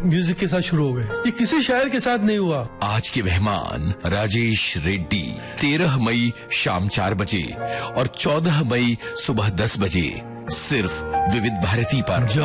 Music के साथ शुरू हो गए। ये किसी शायर के साथ नहीं हुआ। आज के मेहमान राजेश रेड्डी 13 मई शाम 4 बजे और 14 मई सुबह 10 बजे सिर्फ विविध भारती पर।